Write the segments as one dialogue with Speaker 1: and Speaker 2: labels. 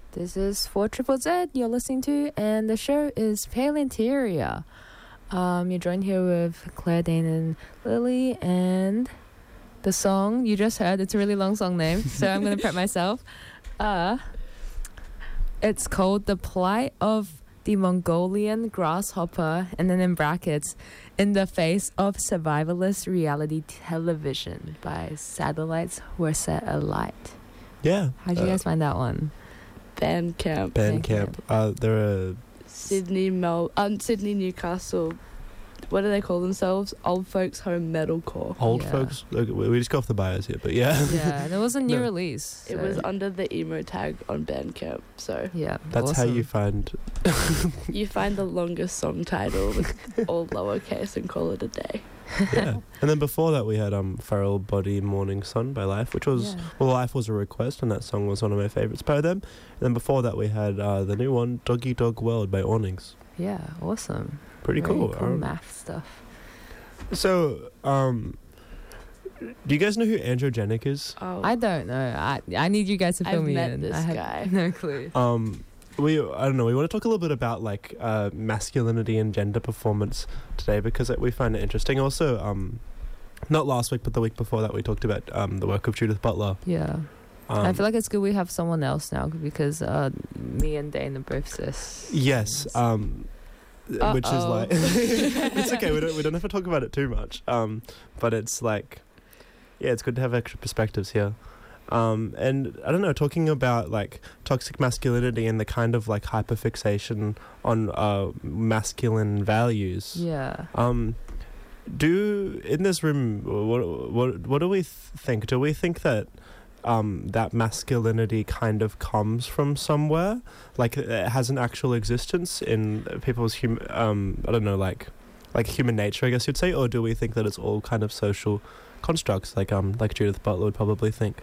Speaker 1: This is 4 Triple Z you're listening to, and the show is Pale Interior. You're joined here with Claire, Dane, and Lily, and the song you just heard, it's a really long song name, so I'm going to prep myself. It's called The Plight of the Mongolian Grasshopper, and then in brackets, In the Face of Survivalist Reality Television by Satellites Were Set Alight.
Speaker 2: Yeah.
Speaker 1: How'd you guys find that one?
Speaker 3: Bandcamp.
Speaker 2: They're a
Speaker 3: Sydney, Newcastle. What do they call themselves? Old folks home metalcore.
Speaker 2: old
Speaker 1: Yeah.
Speaker 2: folks. Look, we just go off the bios here, but yeah.
Speaker 1: Yeah, and it was a new
Speaker 2: No.
Speaker 1: release.
Speaker 3: It
Speaker 1: so-
Speaker 3: was under the emo tag on Bandcamp. So
Speaker 1: Yeah,
Speaker 2: That's how
Speaker 1: awesome.
Speaker 2: you find.
Speaker 3: you find the longest song title with all lowercase and call it a day.
Speaker 2: Yeah. And then before that, we had Feral Body Morning Sun by Life, which was
Speaker 1: Yeah.
Speaker 2: well, Life was a request, and that song was one of my favorites by them. And then before that, we had the new one, Doggy Dog World by Awnings.
Speaker 1: Yeah, awesome.
Speaker 2: Pretty
Speaker 1: Very
Speaker 2: cool.
Speaker 1: math stuff.
Speaker 2: So, do you guys know who Androgenic is?
Speaker 3: Oh,
Speaker 1: I don't know. I need you guys to fill
Speaker 3: I've
Speaker 1: me
Speaker 3: met
Speaker 1: in.
Speaker 3: this
Speaker 1: I have
Speaker 3: guy.
Speaker 1: no clue.
Speaker 2: I don't know. We want to talk a little bit about like masculinity and gender performance today because we find it interesting. Also, not last week, but the week before that, we talked about the work of Judith Butler.
Speaker 1: Yeah. I feel like it's good we have someone else now because me and Dane are both cis.
Speaker 2: Yes. Which is like it's okay. We don't have to talk about it too much. But it's like, yeah, it's good to have extra perspectives here. And I don't know, talking about like toxic masculinity and the kind of like hyperfixation on masculine values.
Speaker 1: Yeah.
Speaker 2: In this room, what do we think? Do we think that that masculinity kind of comes from somewhere, like it has an actual existence in people's I don't know, like human nature, I guess you'd say, or do we think that it's all kind of social constructs, like Judith Butler would probably think?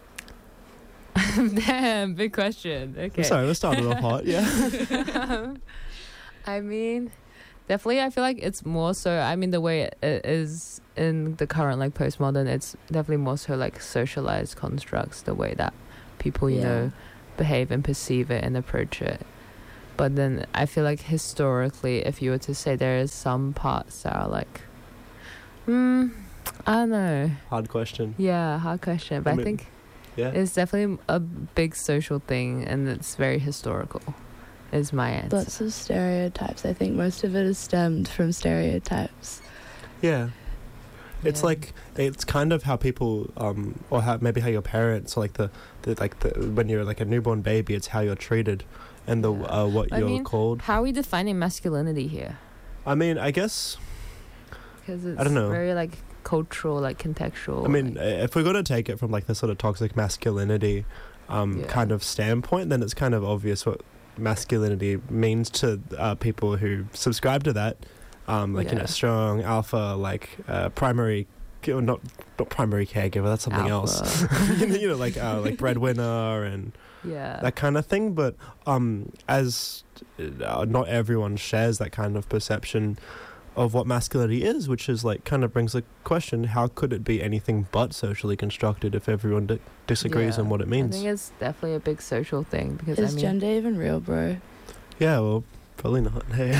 Speaker 1: Damn, big question. Okay.
Speaker 2: I'm sorry, let's start it off hot. Yeah.
Speaker 1: I mean, definitely, I feel like it's more so. I mean, the way it is in the current like postmodern, it's definitely more so like socialized constructs. The way that people, you know, behave and perceive it and approach it. But then I feel like historically, if you were to say there is some parts that are like, I don't know.
Speaker 2: Hard question.
Speaker 1: Yeah, hard question. But I think
Speaker 2: Yeah.
Speaker 1: it's definitely a big social thing, and it's very historical. Is my answer.
Speaker 3: Lots of stereotypes. I think most of it is stemmed from stereotypes.
Speaker 2: Yeah. It's
Speaker 1: Yeah.
Speaker 2: like it's kind of how people or how maybe how your parents, or like the when you're like a newborn baby, it's how you're treated and the
Speaker 1: Yeah.
Speaker 2: what
Speaker 1: I
Speaker 2: you're
Speaker 1: mean,
Speaker 2: called.
Speaker 1: How are we defining masculinity here?
Speaker 2: I mean, I guess
Speaker 1: Because it's
Speaker 2: I don't know.
Speaker 1: very like cultural, like contextual.
Speaker 2: I mean,
Speaker 1: like,
Speaker 2: if we're going to take it from like the sort of toxic masculinity kind of standpoint, then it's kind of obvious what masculinity means to people who subscribe to that. Like, you know,
Speaker 1: Yeah.
Speaker 2: strong, alpha, like primary, not primary caregiver, that's something else.
Speaker 1: alpha.
Speaker 2: you know, like breadwinner and
Speaker 1: Yeah.
Speaker 2: that kind of thing. But as not everyone shares that kind of perception of what masculinity is, which is like kind of brings the question: how could it be anything but socially constructed if everyone disagrees
Speaker 1: Yeah.
Speaker 2: on what it
Speaker 1: I
Speaker 2: means?
Speaker 1: think it's definitely a big social thing because
Speaker 3: Is
Speaker 1: I mean,
Speaker 3: gender even real, bro?
Speaker 2: Yeah, well, probably not. Hey.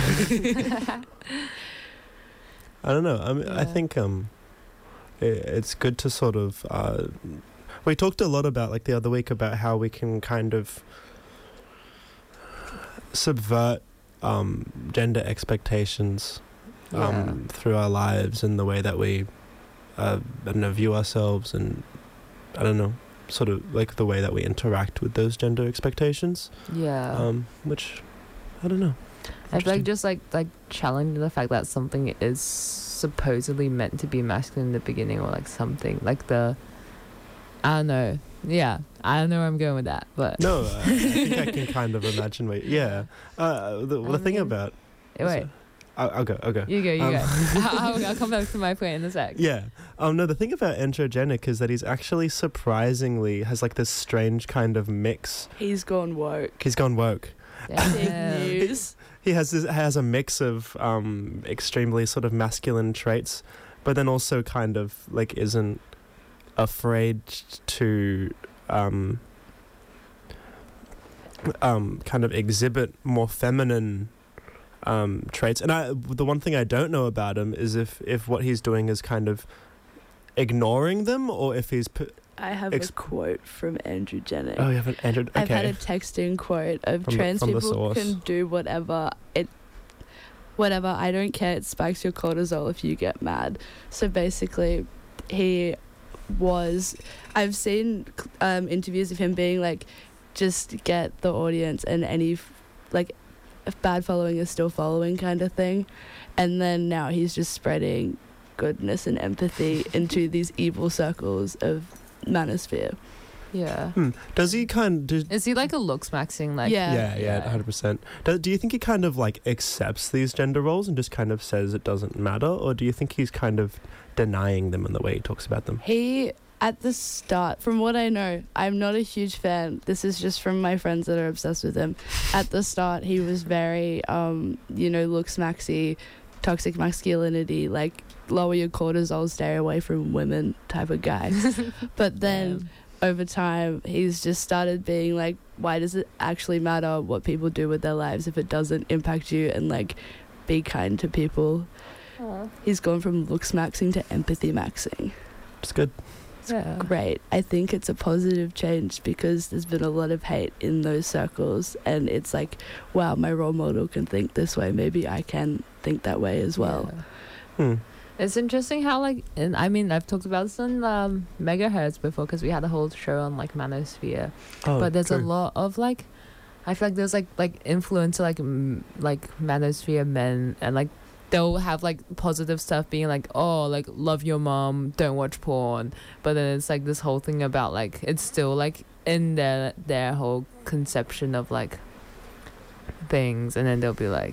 Speaker 2: I don't know. I mean, I
Speaker 1: Yeah.
Speaker 2: think it's good to sort of. We talked a lot about like the other week about how we can kind of subvert gender expectations
Speaker 1: Yeah.
Speaker 2: through our lives and the way that we I don't know, view ourselves, and I don't know, sort of like the way that we interact with those gender expectations.
Speaker 1: Yeah.
Speaker 2: Which I don't know.
Speaker 1: I feel like
Speaker 2: Interesting.
Speaker 1: just like challenging the fact that something is supposedly meant to be masculine in the beginning, or like something like I don't know. Yeah, I don't know where I'm going with that, but
Speaker 2: No, I think I can kind of imagine. The thing
Speaker 1: mean,
Speaker 2: about.
Speaker 1: wait,
Speaker 2: I'll go.
Speaker 1: you go.
Speaker 2: Um,
Speaker 1: I'll come back to my point in a sec.
Speaker 2: Yeah. No, the thing about Androgenic is that he's actually surprisingly has like this strange kind of mix.
Speaker 3: He's gone woke.
Speaker 2: He's gone woke.
Speaker 3: Big
Speaker 1: Damn.
Speaker 3: news.
Speaker 2: He has a mix of extremely sort of masculine traits, but then also kind of like isn't afraid to kind of exhibit more feminine traits. And the one thing I don't know about him is if what he's doing is kind of ignoring them, or if he's
Speaker 3: I have a quote from Andrew Janik.
Speaker 2: Oh, you haven't entered. Okay.
Speaker 3: I've had a texting quote of trans people can do whatever. I don't care. It spikes your cortisol if you get mad. So basically, I've seen interviews of him being like, just get the audience, and any like bad following is still following kind of thing. And then now he's just spreading goodness and empathy into these evil circles of manosphere.
Speaker 1: Yeah.
Speaker 2: Does he is
Speaker 1: he like a looks maxing? Like
Speaker 2: yeah, 100%. Do you think he kind of like accepts these gender roles and just kind of says it doesn't matter, or do you think he's kind of denying them in the way he talks about them?
Speaker 3: He, at the start, from what I know, I'm not a huge fan. This is just from my friends that are obsessed with him. At the start, he was very, looks maxy, toxic masculinity, like lower your cortisol, stay away from women type of guy. But then over time, he's just started being like, why does it actually matter what people do with their lives if it doesn't impact you, and like be kind to people. He's gone from looks maxing to empathy maxing.
Speaker 2: It's good.
Speaker 3: Great. I think it's a positive change, because there's been a lot of hate in those circles, and it's like, wow, my role model can think this way, maybe I can think that way as well.
Speaker 1: It's interesting how I've talked about this on Megahertz before, because we had a whole show on like manosphere. But there's a lot of like, I feel like there's like influencer like manosphere men, and like they'll have like positive stuff being like, oh, like love your mom, don't watch porn. But then it's like this whole thing about like, it's still like in their whole conception of like things, and then they'll be like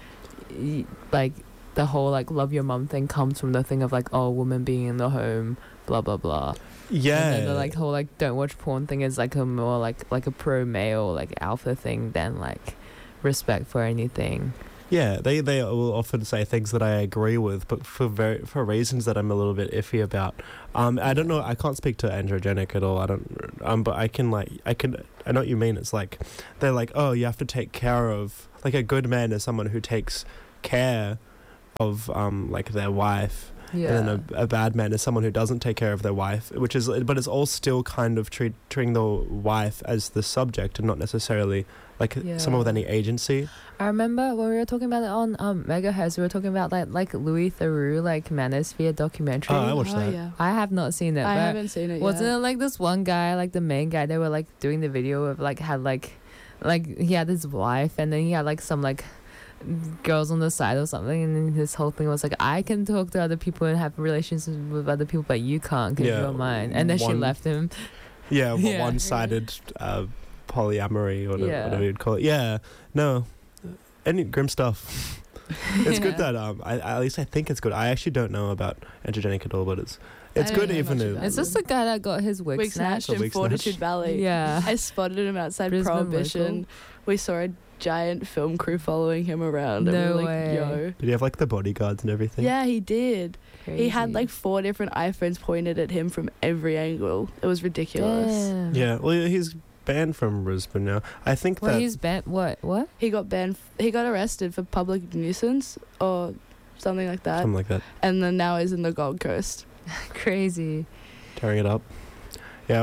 Speaker 1: the whole like love your mom thing comes from the thing of like, oh, woman being in the home, blah blah blah.
Speaker 2: Yeah.
Speaker 1: And then the like whole like don't watch porn thing is like a more like a pro male like alpha thing than like respect for anything.
Speaker 2: Yeah, they will often say things that I agree with, but for reasons that I'm a little bit iffy about. I don't know. I can't speak to androgenic at all. I don't. But I can I know what you mean. It's like they're like, oh, you have to take care of, like, a good man is someone who takes care of like their wife. Yeah. And then a bad man is someone who doesn't take care of their wife, but it's all still kind of treating the wife as the subject and not necessarily like someone with any agency.
Speaker 1: I remember when we were talking about it on Megahertz, we were talking about like Louis Theroux, like Manosphere documentary.
Speaker 2: Oh, I watched that.
Speaker 3: Yeah.
Speaker 1: I have not seen it.
Speaker 3: I haven't seen it.
Speaker 1: Wasn't it like this one guy, like the main guy, they were like doing the video of like had like he had his wife, and then he had like some like girls on the side or something, and then his whole thing was like, I can talk to other people and have relationships with other people, but you can't because you're mine. And then she left him.
Speaker 2: Yeah, one-sided polyamory, or whatever you'd call it. Yeah, no, any grim stuff. It's good that at least I think it's good. I actually don't know about androgenic at all, but it's good even if
Speaker 1: it's just the guy that got his wig snatched
Speaker 3: in Fortitude Valley.
Speaker 1: Yeah,
Speaker 3: I spotted him outside
Speaker 1: Brisbane
Speaker 3: Prohibition. Local. We saw a giant film crew following him around.
Speaker 1: No
Speaker 3: and we were like,
Speaker 1: way.
Speaker 3: Yo.
Speaker 2: Did he have like the bodyguards and everything?
Speaker 3: Yeah, he did.
Speaker 1: Crazy.
Speaker 3: He had like 4 different iPhones pointed at him from every angle. It was ridiculous.
Speaker 1: Damn.
Speaker 2: Yeah, well, he's banned from Brisbane now. I think that
Speaker 1: he's banned. What?
Speaker 3: He got banned. He got arrested for public nuisance or something like that.
Speaker 2: Something like that.
Speaker 3: And then now he's in the Gold Coast.
Speaker 1: Crazy.
Speaker 2: Tearing it up. Yeah,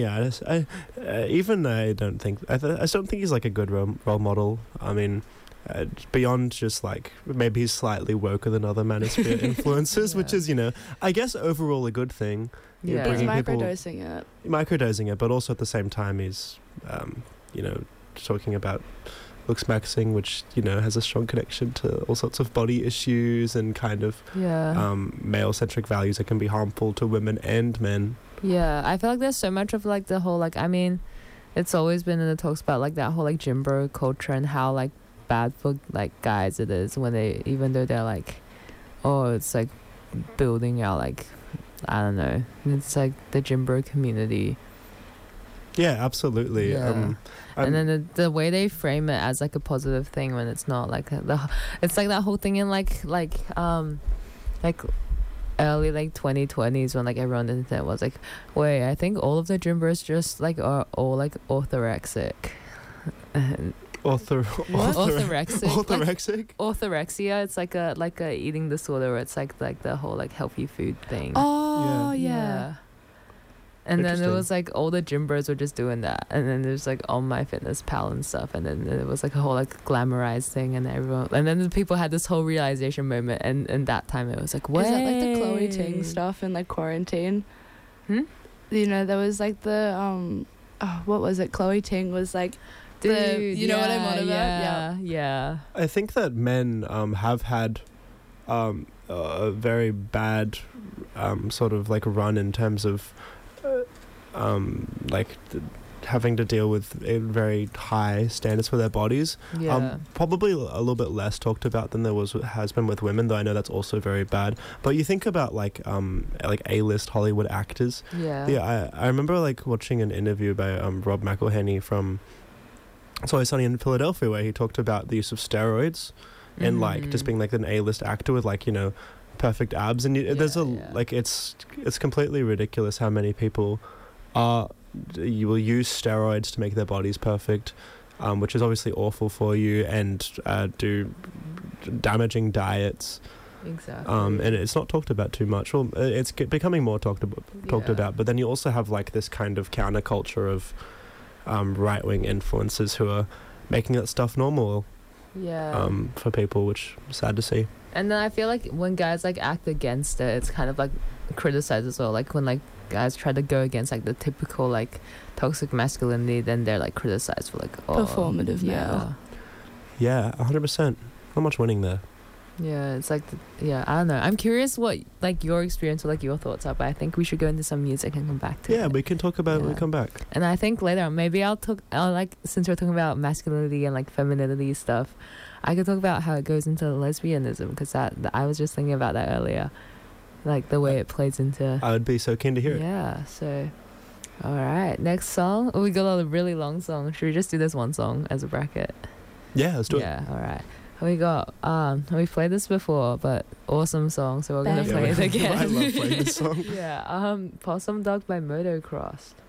Speaker 2: I don't think I don't think he's like a good role model. I mean, beyond just like maybe he's slightly woker than other manosphere influencers, which is, I guess overall a good thing.
Speaker 1: Yeah,
Speaker 3: he's microdosing it,
Speaker 2: but also at the same time he's talking about looks maxing, which has a strong connection to all sorts of body issues and kind of male centric values that can be harmful to women and men.
Speaker 1: Yeah, I feel like there's so much of like the whole like, I mean, it's always been in the talks about like that whole like gym bro culture and how like bad for like guys it is when they, even though they're like, oh, it's like building out like, I don't know, it's like the gym bro community.
Speaker 2: Yeah, absolutely.
Speaker 1: Yeah. And then the way they frame it as like a positive thing when it's not, like it's like that whole thing in like early like 2020s when like everyone on the internet was like, wait, I think all of the gym bros just like are all like orthorexic. Orthorexic.
Speaker 2: Orthorexic?
Speaker 1: Orthorexia. It's like a eating disorder. Where it's like the whole like healthy food thing.
Speaker 3: Oh
Speaker 2: Yeah.
Speaker 3: yeah.
Speaker 1: And then it
Speaker 2: Interesting.
Speaker 1: was like all the gym bros were just doing that, and then there's like on MyFitnessPal and stuff, and then it was like a whole like glamorized thing, and then the people had this whole realization moment, and that time it was like, what?
Speaker 3: Is that like the Chloe Ting stuff in like quarantine?
Speaker 1: Hmm?
Speaker 3: You know, there was like the what was it? Chloe Ting was like
Speaker 1: Dude,
Speaker 3: you know what I'm on about?
Speaker 1: Yeah.
Speaker 2: I think that men have had a very bad sort of like run in terms of having to deal with very high standards for their bodies.
Speaker 1: Yeah.
Speaker 2: Probably a little bit less talked about than has been with women, though I know that's also very bad. But you think about like A-list Hollywood actors.
Speaker 1: Yeah.
Speaker 2: I remember like watching an interview by Rob McElhenney from It's Always Sunny in Philadelphia, where he talked about the use of steroids and like just being like an A-list actor with like, you know, perfect abs, and there's like it's completely ridiculous how many people you will use steroids to make their bodies perfect, which is obviously awful for you, and do damaging diets.
Speaker 1: Exactly.
Speaker 2: And it's not talked about too much. Well, it's becoming more talked about. But then you also have like this kind of counterculture of right-wing influencers who are making that stuff normal.
Speaker 1: Yeah.
Speaker 2: For people, which is sad to see.
Speaker 1: And then I feel like when guys like act against it, it's kind of like criticized as well. Like when like guys try to go against like the typical like toxic masculinity, then they're like criticized for like
Speaker 3: performative male.
Speaker 2: Yeah, 100%. Not much winning there.
Speaker 1: Yeah, it's like I don't know. I'm curious what like your experience or like your thoughts are, but I think we should go into some music and come back to it.
Speaker 2: Yeah, we can talk about it when we come back.
Speaker 1: And I think later on, maybe I'll like, since we're talking about masculinity and like femininity stuff, I could talk about how it goes into lesbianism, because I was just thinking about that earlier, like the way it plays into.
Speaker 2: I would be so keen to hear it.
Speaker 1: Yeah. So, all right, next song. Oh, we got a really long song. Should we just do this one song as a bracket?
Speaker 2: Yeah, let's do it.
Speaker 1: Yeah. All right. We got we've played this before, but awesome song, so we're gonna play it again.
Speaker 2: I love playing this song.
Speaker 1: Yeah. Possum Dog by Motocross.